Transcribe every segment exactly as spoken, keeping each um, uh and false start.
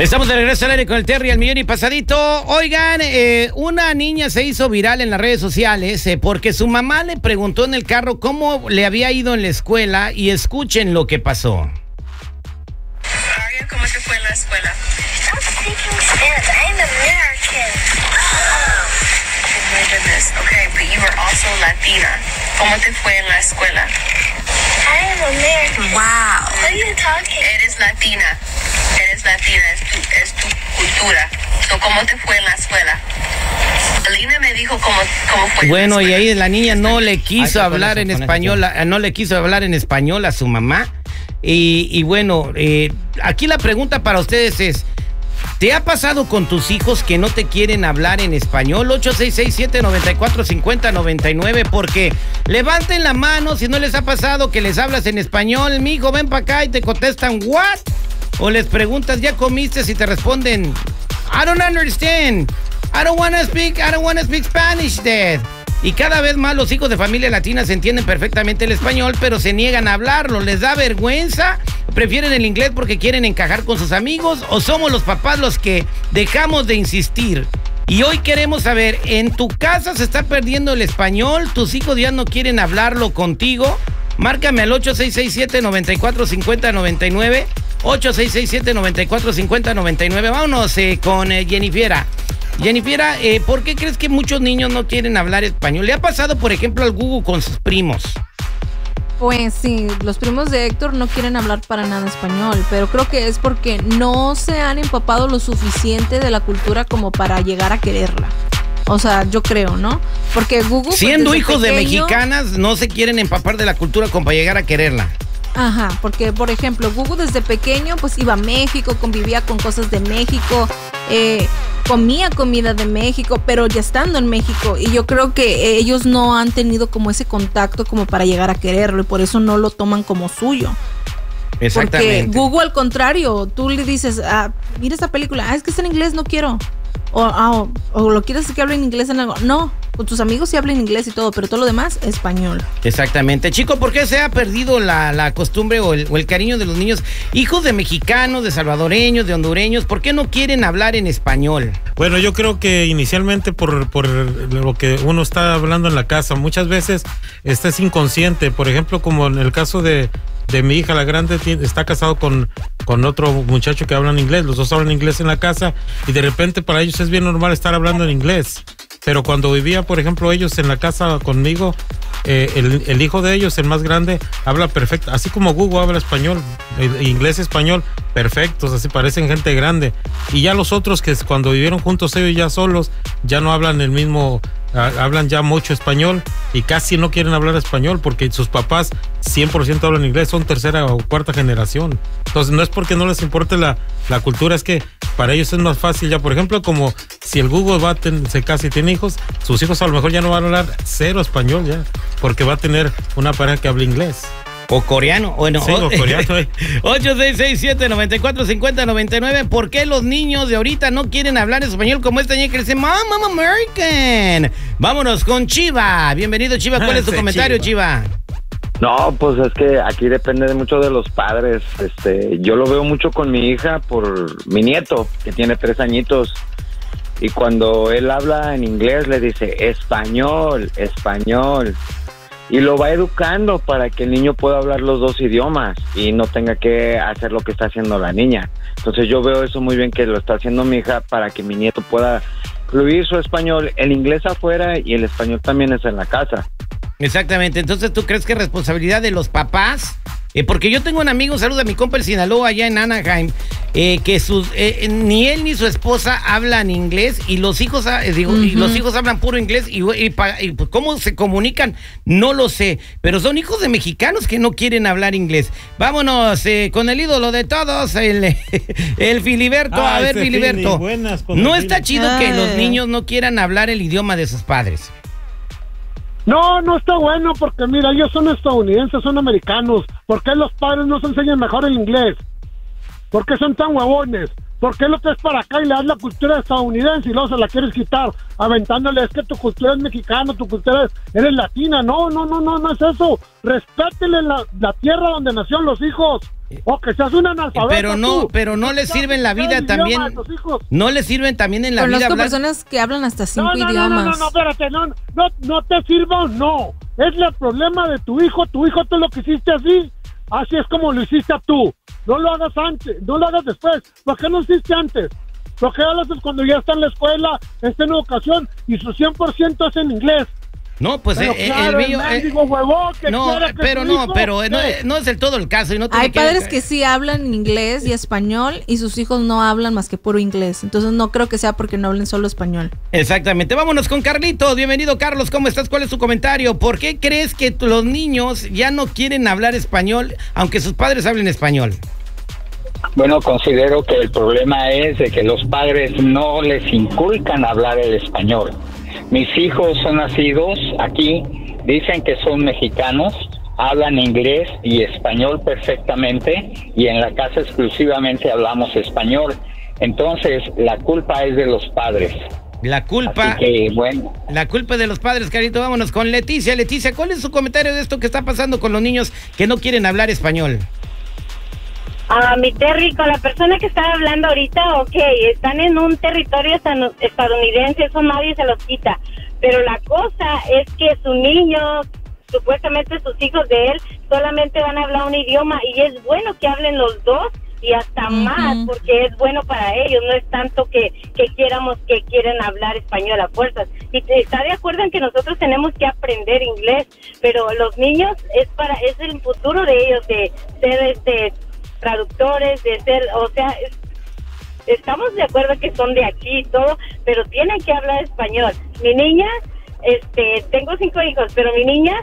Estamos de regreso al aire con el Terry, el millón y pasadito. Oigan, eh, una niña se hizo viral en las redes sociales eh, porque su mamá le preguntó en el carro cómo le había ido en la escuela y escuchen lo que pasó. Aria, ¿cómo te fue en la escuela? Stop speaking Spanish. I'm American. Oh my goodness. Okay, but you were also Latina. ¿Cómo te fue en la escuela? I am American. Wow. What are you talking? Eres latina. Eres latina, es tu, es tu cultura. So, ¿cómo te fue en la escuela? Lina me dijo cómo, cómo fue. Bueno, en la y escuela. ahí la niña no le quiso Ay, hablar en con eso, español, a- no le quiso hablar en español a su mamá. Y, y bueno, eh, aquí la pregunta para ustedes es, ¿te ha pasado con tus hijos que no te quieren hablar en español? ocho seis seis, siete nueve cuatro, cinco cero nueve nueve, porque levanten la mano si no les ha pasado que les hablas en español. Mijo, ven para acá y te contestan, ¿what? O les preguntas, ¿ya comiste? Si te responden, I don't understand. I don't wanna speak, I don't wanna speak Spanish, Dad. Y cada vez más los hijos de familia latina se entienden perfectamente el español, pero se niegan a hablarlo. ¿Les da vergüenza? ¿Prefieren el inglés porque quieren encajar con sus amigos? ¿O somos los papás los que dejamos de insistir? Y hoy queremos saber, ¿en tu casa se está perdiendo el español? ¿Tus hijos ya no quieren hablarlo contigo? Márcame al ocho seis seis, siete nueve cuatro, cinco cero nueve nueve, ocho seis seis, siete nueve cuatro, cinco cero nueve nueve. Vámonos eh, con eh, Jennifiera. Jennifiera, eh, ¿por qué crees que muchos niños no quieren hablar español? ¿Le ha pasado, por ejemplo, al Gugu con sus primos? Pues sí, los primos de Héctor no quieren hablar para nada español, pero creo que es porque no se han empapado lo suficiente de la cultura como para llegar a quererla. O sea, yo creo, ¿no? Porque Gugu... pues, Siendo desde hijos de pequeño- mexicanas, no se quieren empapar de la cultura como para llegar a quererla. Ajá, porque por ejemplo, Gugu desde pequeño pues iba a México, convivía con cosas de México, eh, comía comida de México, pero ya estando en México, y yo creo que ellos no han tenido como ese contacto como para llegar a quererlo, y por eso no lo toman como suyo. Exactamente. Porque Gugu, al contrario, tú le dices, ah, mira esta película, ah, es que está en inglés, no quiero. O, ah, o, o lo quieres que hable en inglés en algo. No, con tus amigos sí hablan inglés y todo, pero todo lo demás, español. Exactamente. Chico, ¿por qué se ha perdido la, la costumbre o el, o el cariño de los niños, hijos de mexicanos, de salvadoreños, de hondureños? ¿Por qué no quieren hablar en español? Bueno, yo creo que inicialmente por, por lo que uno está hablando en la casa, muchas veces este es inconsciente. Por ejemplo, como en el caso de, de mi hija, la grande, tiene- está casado con, con otro muchacho que hablan inglés. Los dos hablan inglés en la casa y de repente para ellos es bien normal estar hablando en inglés. Pero cuando vivía, por ejemplo, ellos en la casa conmigo, eh, el, el hijo de ellos, el más grande, habla perfecto, así como Gugu habla español, el, inglés, español, perfectos, así parecen gente grande. Y ya los otros que cuando vivieron juntos ellos ya solos, ya no hablan el mismo, ah, hablan ya mucho español y casi no quieren hablar español porque sus papás cien por ciento hablan inglés, son tercera o cuarta generación. Entonces no es porque no les importe la, la cultura, es que para ellos es más fácil ya. Por ejemplo, como si el Google va a ten, se casa y tiene hijos, sus hijos a lo mejor ya no van a hablar cero español ya, porque va a tener una pareja que habla inglés. O coreano. Bueno, Sí, o coreano, eh. ocho seis seis, siete nueve cuatro, cinco cero nueve nueve. ¿Por qué los niños de ahorita no quieren hablar español como esta niña que dice, Mom, I'm American? Vámonos con Chiva. Bienvenido, Chiva. ¿Cuál es tu Sí, comentario, Chiva? No, pues es que aquí depende mucho de los padres. Este, yo lo veo mucho con mi hija por mi nieto, que tiene tres añitos. Y cuando él habla en inglés le dice español, español. Y lo va educando para que el niño pueda hablar los dos idiomas y no tenga que hacer lo que está haciendo la niña. Entonces yo veo eso muy bien que lo está haciendo mi hija para que mi nieto pueda fluir su español, el inglés afuera y el español también es en la casa. Exactamente. Entonces, ¿tú crees que es responsabilidad de los papás? Eh, porque yo tengo un amigo, saludos a mi compa el Sinaloa allá en Anaheim, eh, que sus eh, ni él ni su esposa hablan inglés y los hijos eh, digo, Uh-huh. y los hijos hablan puro inglés y, y, pa- y, pues, cómo se comunican no lo sé, pero son hijos de mexicanos que no quieren hablar inglés. Vámonos eh, con el ídolo de todos, el, el Filiberto. Ah, a ver, ese Filiberto, Fili, buenas con no el está Fili. chido que Ay. los niños no quieran hablar el idioma de sus padres. No, no está bueno porque mira, ellos son estadounidenses, son americanos. ¿Por qué los padres no se enseñan mejor el inglés? ¿Por qué son tan huevones? ¿Por qué lo traes para acá y le das la cultura estadounidense y luego se la quieres quitar? Aventándole, es que tu cultura es mexicana, tu cultura es, eres latina. No, no, no, no, no es eso. Respétele la, la tierra donde nacieron los hijos. O que seas un analfabeto. Pero no, tú. pero no le sirve en la vida El también. idioma de tus hijos. No le sirven también en la vida Conozco hablar. personas que hablan hasta cinco no, no, idiomas. No, no, no, no, espérate, no, no, no te sirva o no. Es el problema de tu hijo. Tu hijo tú lo quisiste así. Así es como lo hiciste tú. No lo hagas antes, no lo hagas después. ¿Por qué no lo hiciste antes? ¿Por qué lo haces cuando ya está en la escuela, está en educación y su cien por ciento es en inglés? No, pues Pero eh, claro, el mío. el eh, mendigo huevón que no, quiere que pero su no, hijo- pero eh, no, ¿Qué? no es del todo el caso. Y no tiene Hay padres que que sí hablan inglés y español y sus hijos no hablan más que puro inglés. Entonces no creo que sea porque no hablen solo español. Exactamente. Vámonos con Carlitos. Bienvenido, Carlos. ¿Cómo estás? ¿Cuál es tu comentario? ¿Por qué crees que t- los niños ya no quieren hablar español, aunque sus padres hablen español? Bueno, considero que el problema es de que los padres no les inculcan hablar el español. Mis hijos son nacidos aquí, dicen que son mexicanos, hablan inglés y español perfectamente y en la casa exclusivamente hablamos español. Entonces, la culpa es de los padres. La culpa, Así que, bueno, la culpa es de los padres, Carito. Vámonos con Leticia. Leticia, ¿cuál es su comentario de esto que está pasando con los niños que no quieren hablar español? Ah, mi Terry, con la persona que estaba hablando ahorita, ok, están en un territorio estano- estadounidense, eso nadie se los quita, pero la cosa es que su niño, supuestamente sus hijos de él, solamente van a hablar un idioma y es bueno que hablen los dos y hasta Ujú. más, porque es bueno para ellos, no es tanto que, que quieramos que quieren hablar español a fuerzas. Y te- está de acuerdo en que nosotros tenemos que aprender inglés, pero los niños es para es el futuro de ellos, de ser este traductores, de ser, o sea, es- estamos de acuerdo que son de aquí y todo, pero tienen que hablar español. Mi niña, este, tengo cinco hijos, pero mi niña,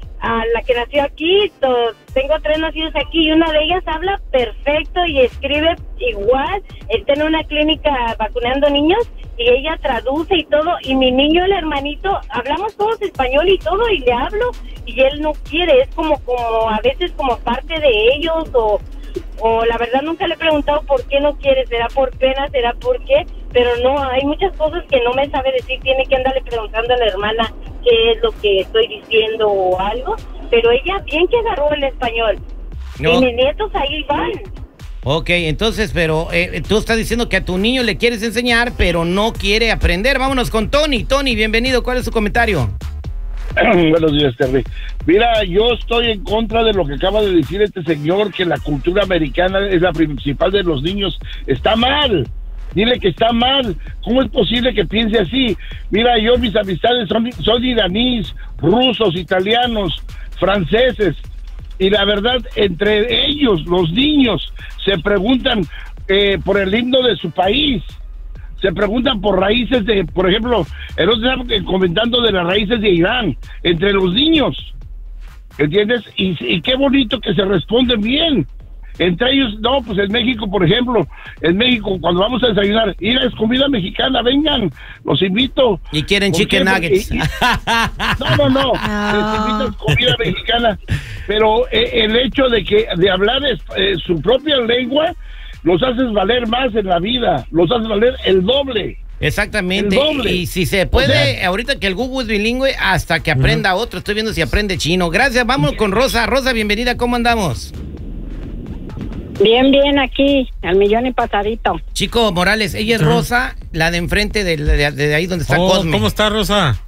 a la que nació aquí, to- tengo tres nacidos aquí y una de ellas habla perfecto y escribe igual. Está en una clínica vacunando niños y ella traduce y todo, y mi niño, el hermanito, hablamos todos español y todo y le hablo y él no quiere, es como, como a veces como parte de ellos o o la verdad nunca le he preguntado por qué no quiere, será por pena, será por qué, pero no, hay muchas cosas que no me sabe decir, tiene que andarle preguntando a la hermana qué es lo que estoy diciendo o algo, pero ella bien que agarró el español, No. y mis nietos ahí van. Ok, entonces, pero eh, tú estás diciendo que a tu niño le quieres enseñar, pero no quiere aprender. Vámonos con Tony. Tony, bienvenido. ¿Cuál es su comentario? Buenos días, Terry. Mira, yo estoy en contra de lo que acaba de decir este señor, que la cultura americana es la principal de los niños. Está mal. Dile que está mal. ¿Cómo es posible que piense así? Mira, yo mis amistades son, son iraníes, rusos, italianos, franceses. Y la verdad, entre ellos, los niños, se preguntan eh, por el himno de su país. Se preguntan por raíces de, por ejemplo, el otro día eh, comentando de las raíces de Irán, entre los niños, ¿entiendes? Y, y qué bonito que se responden bien. Entre ellos, no, pues en México, por ejemplo, en México, cuando vamos a desayunar, ir a es comida mexicana, vengan, los invito. Y quieren ¿Por chicken qué? nuggets. Porque- No, no, no, les invito a comida mexicana, pero eh, el hecho de que de hablar es, eh, su propia lengua los haces valer más en la vida, los haces valer el doble. Exactamente. El doble. Y si se puede, O sea- ahorita que el Google es bilingüe, hasta que aprenda otro. Estoy viendo si aprende chino. Gracias. Vamos con Rosa. Rosa, bienvenida. ¿Cómo andamos? Bien, bien, aquí, al millón y pasadito. Chico Morales, ella es Rosa, la de enfrente de, de- de ahí donde está Oh, Cosme. ¿cómo está, Rosa?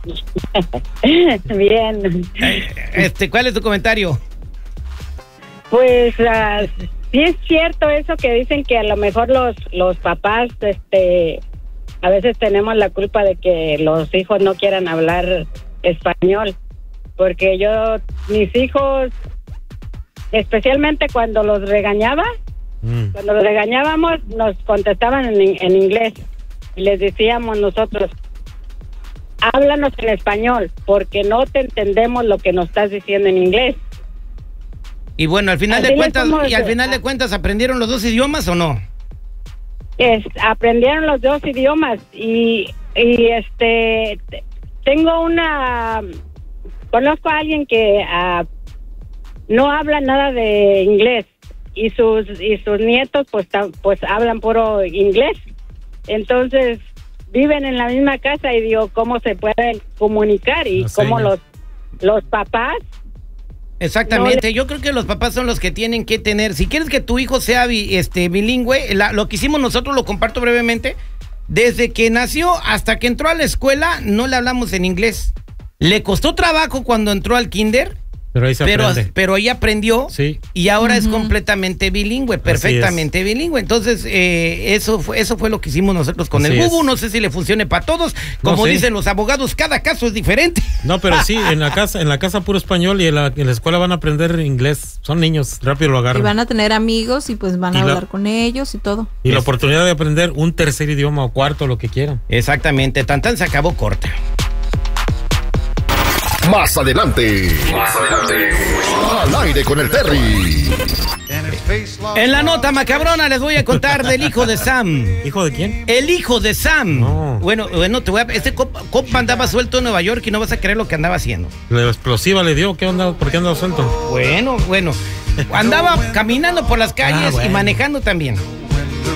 Bien. Este, ¿cuál es tu comentario? Pues ah, sí es cierto eso que dicen que a lo mejor los los papás, este, a veces tenemos la culpa de que los hijos no quieran hablar español, porque yo, mis hijos, especialmente cuando los regañaba, Mm. cuando los regañábamos, nos contestaban en, en inglés y les decíamos nosotros, háblanos en español, porque no te entendemos lo que nos estás diciendo en inglés. Y bueno, al final Así de le cuentas, somos, y al eh, final de cuentas, ¿aprendieron los dos idiomas o no? Es, aprendieron los dos idiomas y, y este t- tengo una conozco a alguien que ah, no habla nada de inglés y sus y sus nietos pues ta- pues hablan puro inglés. Entonces viven en la misma casa y digo, ¿cómo se pueden comunicar? Y Las cómo señas. los los papás. Exactamente, No le- yo creo que los papás son los que tienen que tener, si quieres que tu hijo sea bi- este, bilingüe, la- lo que hicimos nosotros, lo comparto brevemente, desde que nació hasta que entró a la escuela no le hablamos en inglés. Le costó trabajo cuando entró al kinder, Pero ahí se pero, aprende. pero ahí aprendió Sí. y ahora es Ujú. completamente bilingüe, perfectamente bilingüe. Entonces, eh, eso fue eso fue lo que hicimos nosotros con Así el es. Google. No sé si le funcione para todos. Como sí. dicen los abogados, cada caso es diferente. No, pero sí, en la casa, en la casa puro español y en la, en la escuela van a aprender inglés. Son niños, rápido lo Y agarran. van a tener amigos y pues van a Y la- hablar con ellos y todo. Y la Es- oportunidad de aprender un tercer idioma o cuarto, lo que quieran. Exactamente, Tantan se acabó corta. Más adelante. Más adelante. Al aire con el Terry. En la nota macabrona les voy a contar del hijo de Sam. ¿Hijo de quién? El hijo de Sam. No. Bueno, bueno, te voy a... Este compa, compa andaba suelto en Nueva York y no vas a creer lo que andaba haciendo. La explosiva le dio. ¿Qué onda? ¿Por qué andaba suelto? Bueno, bueno. Andaba caminando por las calles Ah, bueno. y manejando también.